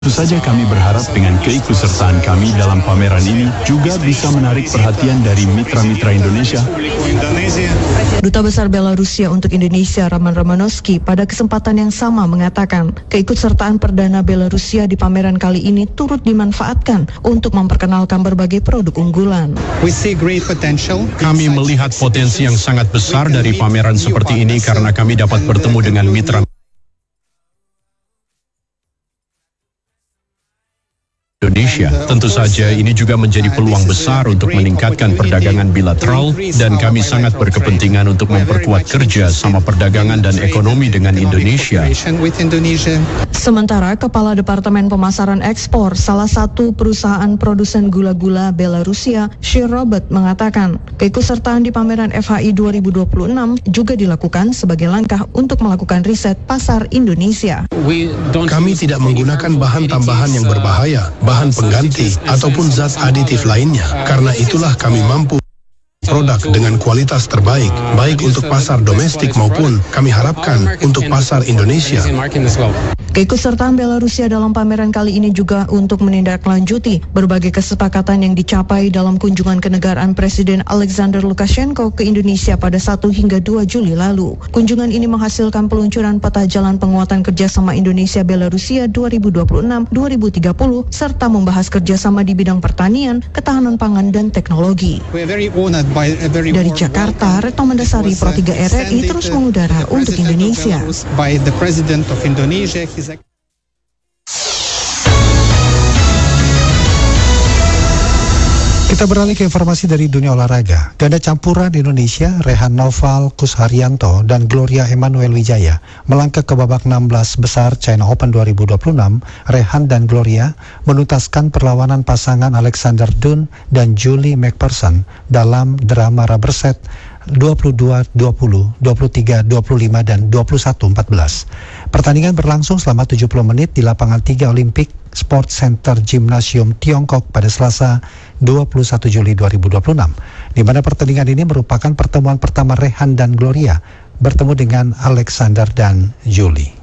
Tentu saja kami berharap dengan keikutsertaan kami dalam pameran ini juga bisa menarik perhatian dari mitra-mitra Indonesia. Duta Besar Belarusia untuk Indonesia Roman Romanowski pada kesempatan yang sama mengatakan keikutsertaan perdana Belarusia di pameran kali ini turut dimanfaatkan untuk memperkenalkan berbagai produk unggulan. Kami melihat potensi yang sangat besar dari pameran seperti ini karena kami dapat bertemu dengan mitra Indonesia. Tentu saja ini juga menjadi peluang besar untuk meningkatkan perdagangan bilateral dan kami sangat berkepentingan untuk memperkuat kerja sama perdagangan dan ekonomi dengan Indonesia. Sementara Kepala Departemen Pemasaran Ekspor salah satu perusahaan produsen gula-gula Belarusia, Shir Robert, mengatakan keikutsertaan di pameran FHI 2026 juga dilakukan sebagai langkah untuk melakukan riset pasar Indonesia. Kami tidak menggunakan bahan tambahan yang berbahaya, bahan pengganti, ataupun zat aditif lainnya. Karena itulah kami mampu produk dengan kualitas terbaik, baik untuk pasar domestik maupun kami harapkan untuk pasar Indonesia. Keikutsertaan Belarusia dalam pameran kali ini juga untuk menindaklanjuti berbagai kesepakatan yang dicapai dalam kunjungan kenegaraan Presiden Alexander Lukashenko ke Indonesia pada 1 hingga 2 Juli lalu. Kunjungan ini menghasilkan peluncuran peta jalan penguatan kerjasama Indonesia-Belarusia 2026-2030 serta membahas kerjasama di bidang pertanian, ketahanan pangan, dan teknologi. Dari Jakarta, Retno Mendasari, Pro 3 RRI terus mengudara untuk Indonesia. Kita beralih ke informasi dari dunia olahraga. Ganda campuran Indonesia, Rehan Noval Kusharyanto dan Gloria Emmanuel Wijaya melangkah ke babak 16 besar China Open 2026. Rehan dan Gloria menuntaskan perlawanan pasangan Alexander Dun dan Julie McPherson dalam drama rubber set 22-20, 23-25, dan 21-14. Pertandingan berlangsung selama 70 menit di lapangan 3 Olympic Sport Center Gymnasium Tiongkok pada Selasa 21 Juli 2026, di mana pertandingan ini merupakan pertemuan pertama Rehan dan Gloria bertemu dengan Alexander dan Julie.